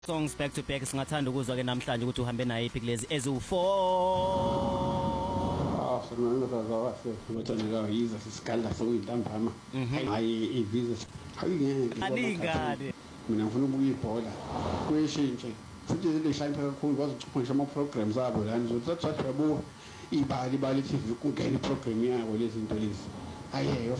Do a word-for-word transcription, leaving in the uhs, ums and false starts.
Songs back to back singathanda ukuzwa ke namhlanje ukuthi uhambe naye iphi kulezi eziwu-four. Ah, sengimenza zawahle ngothanda yiza sisikala sokuyintambama. Hayi ivisa. Hayi ngeke. Alingane. Mina ngifuna ukubuka ibhola. Kuyishintshe. Futhi lehlangana kakhulu kwazi ukuxhumana ama programs abo lana uzothatha yabo ibali ibali T V kungena iprogram yabo lezi zinto lezi. Hayi